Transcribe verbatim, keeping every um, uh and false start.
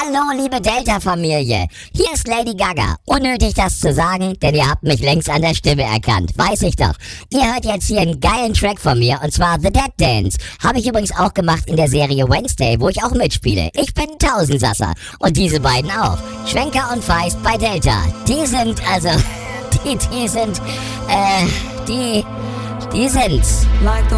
Hallo, liebe Delta-Familie. Hier ist Lady Gaga. Unnötig, das zu sagen, denn ihr habt mich längst an der Stimme erkannt. Weiß ich doch. Ihr hört jetzt hier einen geilen Track von mir, und zwar The Dead Dance. Habe ich übrigens auch gemacht in der Serie Wednesday, wo ich auch mitspiele. Ich bin Tausendsasser. Und diese beiden auch. Schwenker und Feist bei Delta. Die sind, also, die, die sind, äh, die, die sind's. Like the